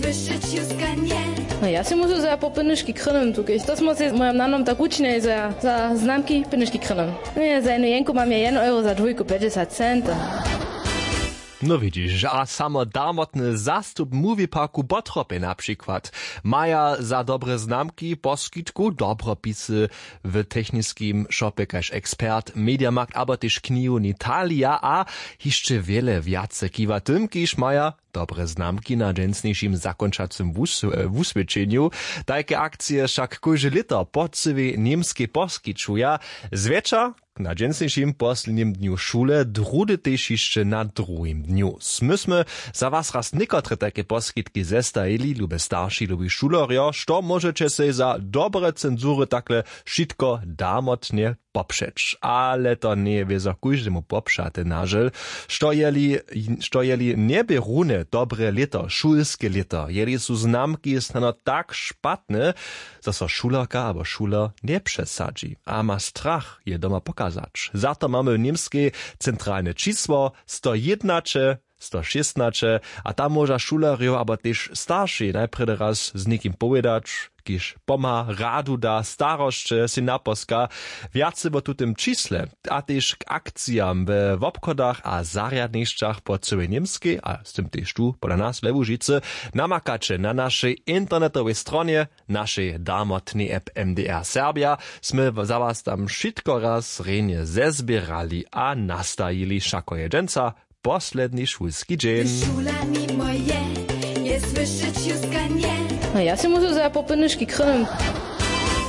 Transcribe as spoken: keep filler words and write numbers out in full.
słyszeć juska nie. No ja si muszę za po pynyszki krylem tukać. To smo se moją nanom tak uczne za, za znamki pynyszki krylem. No ja za jednu jenku mam ja jeden euro za dwójku pięćdziesiąt centów. No widzisz, a samo darmotny zastup Movie Parku Bottropy na przykład maja za dobre znamki poskitku dobropisy w technickim shopie kaž ekspert Mediamarkt, aber też knihu Natalia, a jeszcze wiele więcej kiwa tym, kiż maja dobre znamki na dżęsniejszym zakończacym wuswieczeniu. Takie akcje wszak kójże lito po cywej niemskiej poskiczuja. Zwecza na dżęsniejszym poslednim dniu szule, drudy też jeszcze na drugim dniu. Smysmy za was raz niekotre takie poskitki zestajili, lube starsi, lube szulerio, što możecie se za dobre cenzury takle šitko damotnie poprzeć. Ale to nie wie za każdemu poprzate nażel, što jeli, što jeli nie bierune dobre lito, szulskie lito, jeli su znamki stano tak szpatne, że so szulerka albo szuler nie przesadzi, a ma strach je doma pokazać. Za to mamy niemskie centralne čísło sto jedenaście, sto szesnaście, a tam może szulerio, aber też starsi najprede raz z nikim powiedzieć, kiż poma radu da staroszcze si naposka, wiacy bo tu tym čísle, a też k akcjam w obchodach a zariadniszczach po całej niemskiej, a z tym też tu pola nas w Łużycy, namakacie na naszej internetowej stronie, naszej darmotnej app M D R Serbia. Sme za was tam wszystko raz renie zezbierali a nastajili szako jedzenca, posledni szulski dzień. Szulami moje, je słyszeć juska nie. No ja si muszę za po pynyszki krylem